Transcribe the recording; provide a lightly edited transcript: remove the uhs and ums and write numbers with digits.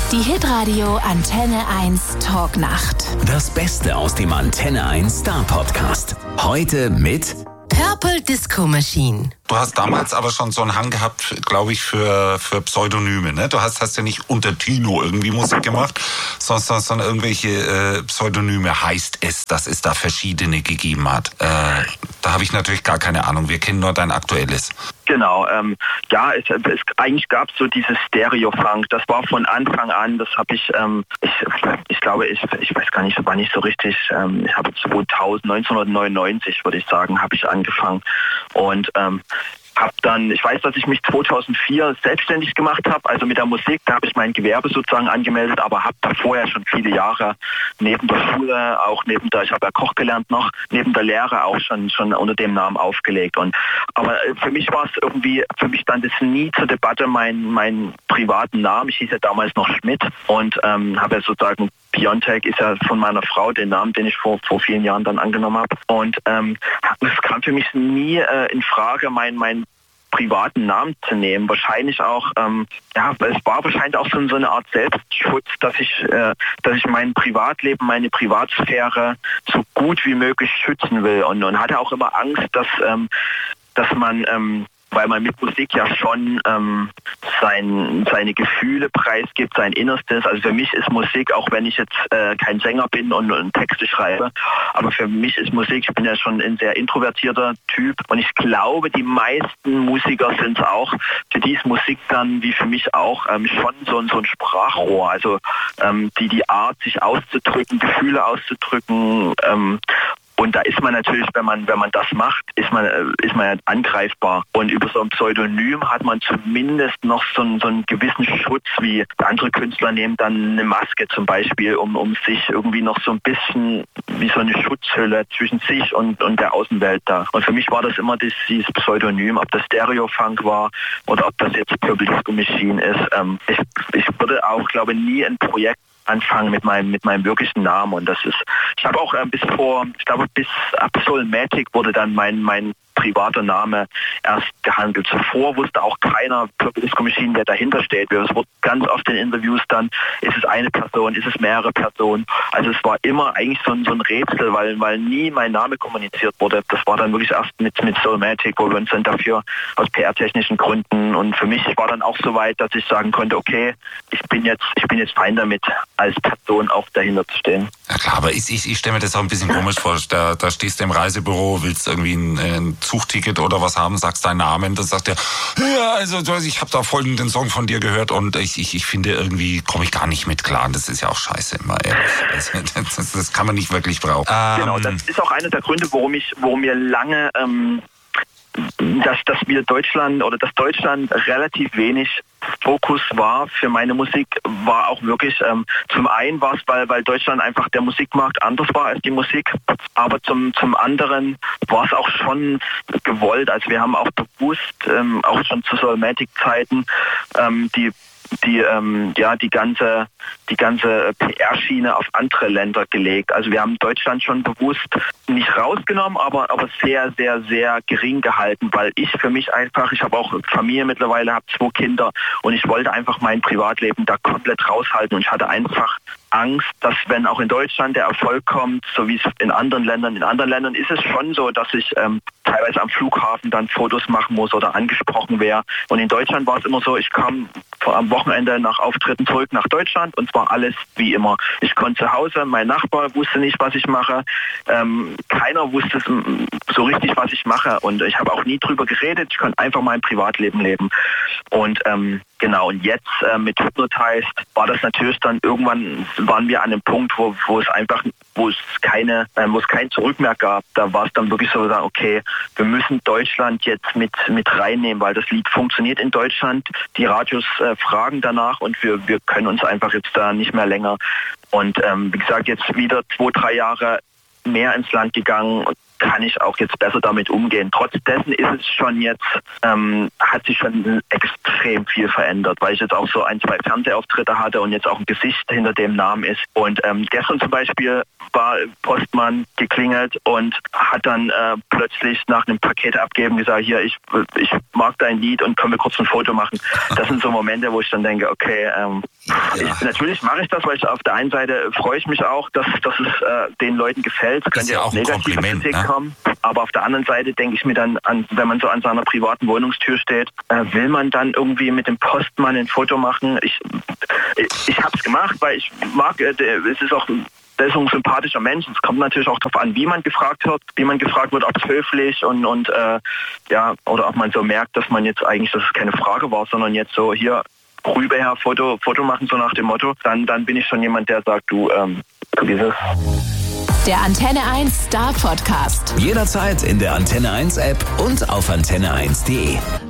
Die Hitradio Antenne 1 Talknacht. Das Beste aus dem Antenne 1 Star Podcast. Heute mit Purple Disco Machine. Du hast damals aber schon so einen Hang gehabt, glaube ich, für Pseudonyme, ne? Du hast ja nicht unter Tino irgendwie Musik gemacht, sondern irgendwelche Pseudonyme heißt es, dass es da verschiedene gegeben hat. Da habe ich natürlich gar keine Ahnung. Wir kennen nur dein aktuelles. Genau, eigentlich gab es so dieses Stereo-Funk, das war von Anfang an, das habe ich weiß gar nicht, war nicht so richtig, ich habe 1999, würde ich sagen, habe ich angefangen und habe dann, ich weiß, dass ich mich 2004 selbstständig gemacht habe, also mit der Musik, da habe ich mein Gewerbe sozusagen angemeldet, aber habe da vorher schon viele Jahre neben der Schule, ich habe ja Koch gelernt noch, neben der Lehre auch schon unter dem Namen aufgelegt. Aber für mich war es irgendwie, für mich stand es nie zur Debatte, meinen privaten Namen, ich hieß ja damals noch Schmidt und habe ja sozusagen Piontek ist ja von meiner Frau, den Namen, den ich vor vielen Jahren dann angenommen habe. Und es kam für mich nie in Frage, meinen privaten Namen zu nehmen. Wahrscheinlich auch, es war wahrscheinlich auch so eine Art Selbstschutz, dass ich mein Privatleben, meine Privatsphäre so gut wie möglich schützen will. Und hatte auch immer Angst, dass man weil man mit Musik ja schon seine Gefühle preisgibt, sein Innerstes. Also für mich ist Musik, auch wenn ich jetzt kein Sänger bin und Texte schreibe, aber für mich ist Musik, ich bin ja schon ein sehr introvertierter Typ und ich glaube, die meisten Musiker sind es auch, für die ist Musik dann, wie für mich auch, schon so ein Sprachrohr. Also die Art, sich auszudrücken, Gefühle auszudrücken, und da ist man natürlich, wenn man das macht, ist man ja angreifbar. Und über so ein Pseudonym hat man zumindest noch so einen gewissen Schutz, wie andere Künstler nehmen dann eine Maske zum Beispiel, um sich irgendwie noch so ein bisschen wie so eine Schutzhülle zwischen sich und der Außenwelt da. Und für mich war das immer dieses Pseudonym, ob das Stereo-Funk war oder ob das jetzt Purple Disco Machine ist. Ich würde auch, glaube ich, nie ein Projekt anfangen mit meinem wirklichen Namen und ich habe auch bis Absolmatic wurde dann mein privater Name erst gehandelt. Zuvor wusste auch keiner Purple Disco Machine, der dahinter steht. Es wurde ganz oft in Interviews dann, ist es eine Person, ist es mehrere Personen. Also es war immer eigentlich so ein Rätsel, weil nie mein Name kommuniziert wurde. Das war dann wirklich erst mit Soulmatic, wo wir uns dann dafür aus PR-technischen Gründen und für mich war dann auch so weit, dass ich sagen konnte, okay, ich bin jetzt fein damit, als Person auch dahinter zu stehen. Ja klar, aber ich stelle mir das auch ein bisschen komisch vor. Da stehst du im Reisebüro, willst irgendwie ein Zugticket oder was haben, sagst deinen Namen, dann sagt er, ja, also ich habe da folgenden Song von dir gehört und ich finde, irgendwie komme ich gar nicht mit klar. Und das ist ja auch scheiße, immer ehrlich. Das kann man nicht wirklich brauchen. Genau, das ist auch einer der Gründe, warum wir lange dass Deutschland relativ wenig Fokus war für meine Musik, war auch wirklich, zum einen war es, weil Deutschland einfach der Musikmarkt anders war als die Musik, aber zum anderen war es auch schon gewollt, also wir haben auch bewusst, auch schon zu Soulmatic-Zeiten, die ganze PR-Schiene auf andere Länder gelegt. Also wir haben Deutschland schon bewusst nicht rausgenommen, aber sehr, sehr, sehr gering gehalten, weil ich habe auch Familie mittlerweile, habe 2 Kinder und ich wollte einfach mein Privatleben da komplett raushalten und ich hatte einfach Angst, dass wenn auch in Deutschland der Erfolg kommt, so wie es in anderen Ländern ist es schon so, dass ich teilweise am Flughafen dann Fotos machen muss oder angesprochen wäre. Und in Deutschland war es immer so, ich kam am Wochenende nach Auftritten zurück nach Deutschland und zwar alles wie immer. Ich konnte zu Hause, mein Nachbar wusste nicht, was ich mache, keiner wusste so richtig, was ich mache und ich habe auch nie drüber geredet, ich konnte einfach mein Privatleben leben. Und genau, und jetzt mit Hypnotized war das natürlich dann irgendwann, waren wir an einem Punkt, wo es kein Zurück mehr gab. Da war es dann wirklich so, okay, wir müssen Deutschland jetzt mit reinnehmen, weil das Lied funktioniert in Deutschland. Die Radios fragen danach und wir können uns einfach jetzt da nicht mehr länger. Und wie gesagt, jetzt wieder 2-3 Jahre mehr ins Land gegangen, kann ich auch jetzt besser damit umgehen. Trotz dessen ist es schon jetzt, hat sich schon extrem viel verändert, weil ich jetzt auch so 1, 2 Fernsehauftritte hatte und jetzt auch ein Gesicht hinter dem Namen ist. Und gestern zum Beispiel war Postmann geklingelt und hat dann plötzlich nach einem Paket abgeben gesagt, hier, ich mag dein Lied und können wir kurz ein Foto machen. Das sind so Momente, wo ich dann denke, okay, natürlich mache ich das, weil ich auf der einen Seite freue ich mich auch, dass es den Leuten gefällt. Es könnte ja auch negative Kritik kommen. Aber auf der anderen Seite denke ich mir dann, wenn man so an seiner privaten Wohnungstür steht, will man dann irgendwie mit dem Postmann ein Foto machen? Ich habe es gemacht, weil ich mag, es ist auch... Der ist ein sympathischer Mensch. Es kommt natürlich auch darauf an, wie man gefragt wird, ob es höflich und oder ob man so merkt, dass man jetzt eigentlich, dass es keine Frage war, sondern jetzt so hier rüberher Foto machen, so nach dem Motto. Dann bin ich schon jemand, der sagt, du, dieses. Der Antenne 1 Star Podcast. Jederzeit in der Antenne 1 App und auf antenne1.de.